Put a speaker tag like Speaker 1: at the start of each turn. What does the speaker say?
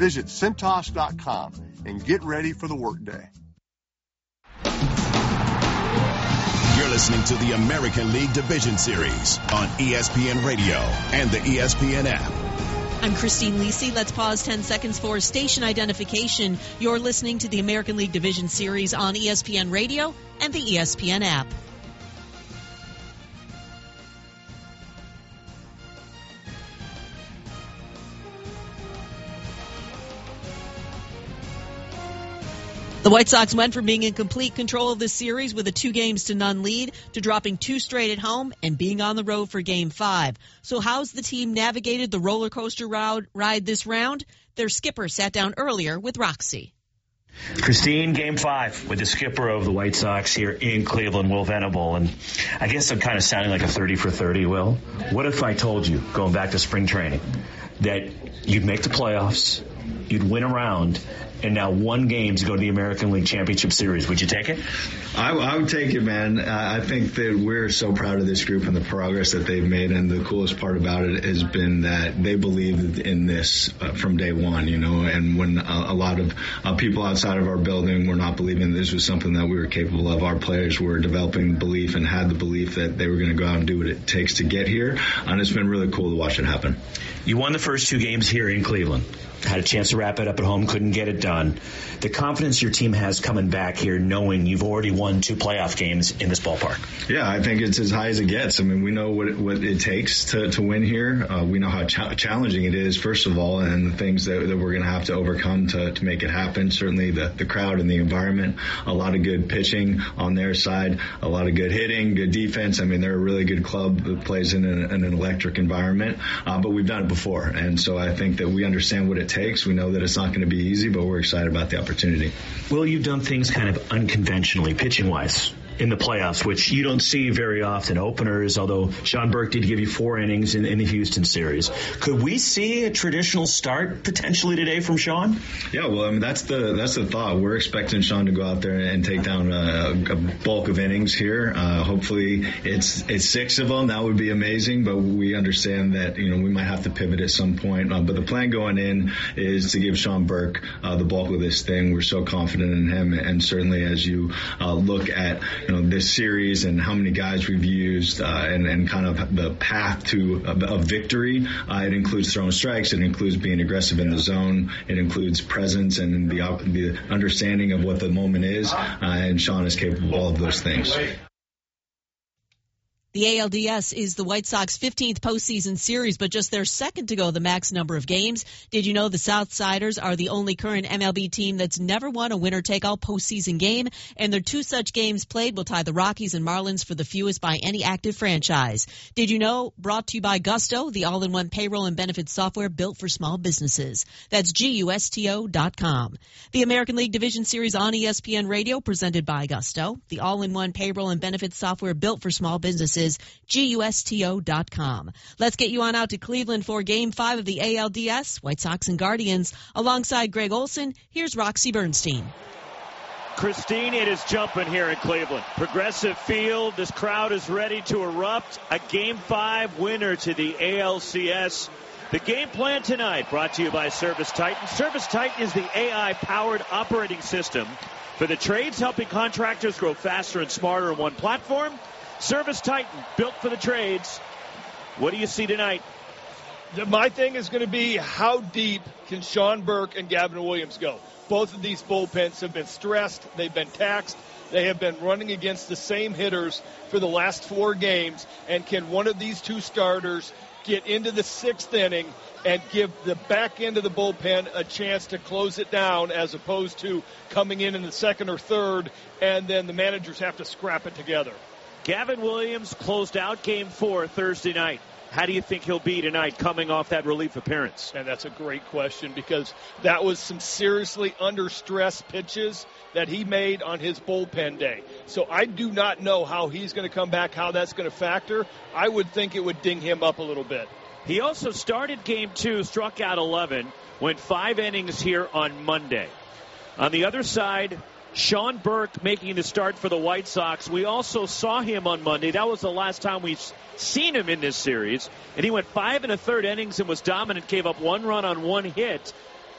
Speaker 1: Visit Cintas.com and get ready for the workday.
Speaker 2: You're listening to the American League Division Series on ESPN Radio and the ESPN app.
Speaker 3: I'm Christine Lisi. Let's pause 10 seconds for station identification. You're listening to the American League Division Series on ESPN Radio and the ESPN app. The White Sox went from being in complete control of this series with a 2-0 lead to dropping 2 straight at home and being on the road for Game 5. So how's the team navigated the roller coaster ride this round? Their skipper sat down earlier with Roxy.
Speaker 4: Christine, Game 5 with the skipper of the White Sox here in Cleveland, Will Venable. And I guess I'm kind of sounding like a 30 for 30, Will. What if I told you, going back to spring training, that you'd make the playoffs, you'd win a round, and now 1 game to go to the American League Championship Series? Would you take it?
Speaker 5: I would take it, man. I think that we're so proud of this group and the progress that they've made, and the coolest part about it has been that they believed in this from day one, you know, and when a lot of people outside of our building were not believing this was something that we were capable of, our players were developing belief and had the belief that they were going to go out and do what it takes to get here, and it's been really cool to watch it happen.
Speaker 4: You won the first 2 games here in Cleveland. Had a chance to wrap it up at home, couldn't get it done. The confidence your team has coming back here, knowing you've already won 2 playoff games in this ballpark.
Speaker 5: Yeah, I think it's as high as it gets. I mean, we know what it takes to win here. We know how challenging it is, first of all, and the things that we're going to have to overcome to make it happen. Certainly the crowd and the environment, a lot of good pitching on their side, a lot of good hitting, good defense. I mean, they're a really good club that plays in an electric environment, but we've done it before. And so I think that we understand what it takes. We know that it's not going to be easy, but we're excited about the opportunity.
Speaker 4: Well, you've done things kind of unconventionally, pitching-wise, in the playoffs, which you don't see very often. Openers, although Sean Burke did give you 4 innings in the Houston series. Could we see a traditional start potentially today from Sean?
Speaker 5: Yeah, well, I mean, that's the thought. We're expecting Sean to go out there and take down a bulk of innings here. Hopefully it's 6 of them. That would be amazing, but we understand that, you know, we might have to pivot at some point. But the plan going in is to give Sean Burke the bulk of this thing. We're so confident in him, and certainly as you look at this series and how many guys we've used and kind of the path to a victory. It includes throwing strikes. It includes being aggressive in the zone. It includes presence and the understanding of what the moment is. And Sean is capable of all of those things.
Speaker 3: The ALDS is the White Sox 15th postseason series, but just their second to go the max number of games. Did you know the Southsiders are the only current MLB team that's never won a winner-take-all postseason game? And their 2 such games played will tie the Rockies and Marlins for the fewest by any active franchise. Did you know? Brought to you by Gusto, the all-in-one payroll and benefits software built for small businesses. That's GUSTO.com. The American League Division Series on ESPN Radio, presented by Gusto, the all-in-one payroll and benefits software built for small businesses. GUSTO.com. Let's get you on out to Cleveland for Game 5 of the ALDS, White Sox and Guardians. Alongside Greg Olson, here's Roxy Bernstein.
Speaker 6: Christine, it is jumping here in Cleveland. Progressive Field, this crowd is ready to erupt. A Game 5 winner to the ALCS. The game plan tonight brought to you by Service Titan. Service Titan is the AI-powered operating system for the trades, helping contractors grow faster and smarter on one platform. Service Titan, built for the trades. What do you see tonight?
Speaker 7: My thing is going to be how deep can Sean Burke and Gavin Williams go? Both of these bullpens have been stressed. They've been taxed. They have been running against the same hitters for the last 4 games. And can one of these 2 starters get into the 6th inning and give the back end of the bullpen a chance to close it down, as opposed to coming in the 2nd or 3rd, and then the managers have to scrap it together?
Speaker 6: Gavin Williams closed out Game 4 Thursday night. How do you think he'll be tonight coming off that relief appearance?
Speaker 7: And that's a great question, because that was some seriously under stress pitches that he made on his bullpen day. So I do not know how he's going to come back, how that's going to factor. I would think it would ding him up a little bit.
Speaker 6: He also started Game 2, struck out 11, went 5 innings here on Monday. On the other side, Sean Burke making the start for the White Sox. We also saw him on Monday. That was the last time we've seen him in this series. And he went 5 1/3 innings and was dominant, gave up 1 run on 1 hit.